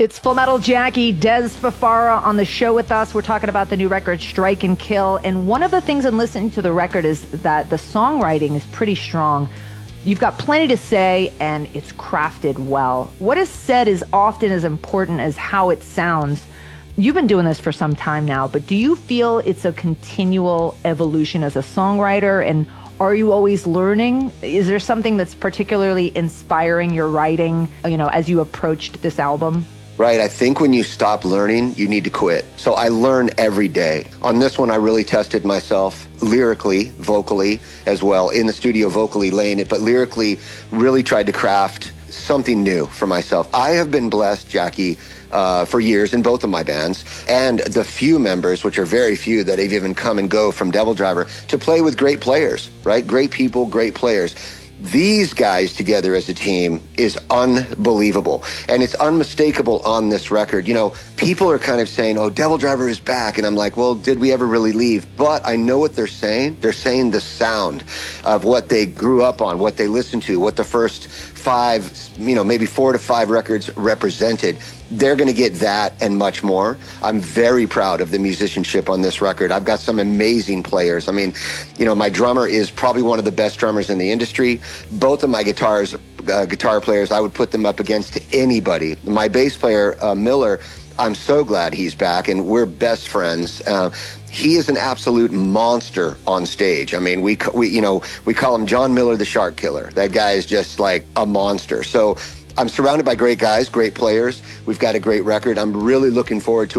It's Full Metal Jackie, Des Fafara on the show with us. We're talking about the new record, Strike and Kill. And one of the things in listening to the record is that the songwriting is pretty strong. You've got plenty to say, and it's crafted well. What is said is often as important as how it sounds. You've been doing this for some time now, but do you feel it's a continual evolution as a songwriter? And are you always learning? Is there something that's particularly inspiring your writing, as you approached this album? Right. I think when you stop learning, you need to quit. So I learn every day. On this one, I really tested myself lyrically, vocally as well, in the studio, vocally laying it, but lyrically really tried to craft something new for myself. I have been blessed, Jackie, for years in both of my bands, and the few members, which are very few, that have even come and go from Devil Driver, to play with great players, right? Great people, great players. These guys together as a team is unbelievable, and it's unmistakable on this record. People are kind of saying, oh, Devil Driver is back, and I'm like, well, did we ever really leave? But I know what they're saying. They're saying the sound of what they grew up on, what they listened to, what the first maybe 4 to 5 records represented. They're going to get that and much more. I'm very proud of the musicianship on this record. I've got some amazing players. I mean, my drummer is probably one of the best drummers in the industry. Both of my guitar players, I would put them up against anybody. My bass player, Miller, I'm so glad he's back, and we're best friends. He is an absolute monster on stage. I mean, we call him John Miller, the Shark Killer. That guy is just like a monster. So I'm surrounded by great guys, great players. We've got a great record. I'm really looking forward to